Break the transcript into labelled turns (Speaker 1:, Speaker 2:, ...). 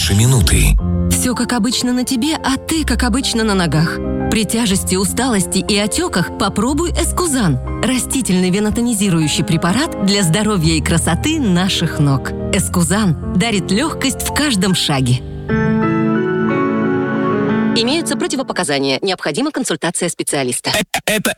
Speaker 1: меньше минуты.
Speaker 2: Все как обычно на тебе, а ты как обычно на ногах. При тяжести, усталости и отеках попробуй Эскузан. Растительный венотонизирующий препарат для здоровья и красоты наших ног. Эскузан дарит легкость в каждом шаге. Имеются противопоказания. Необходима консультация специалиста.
Speaker 3: Это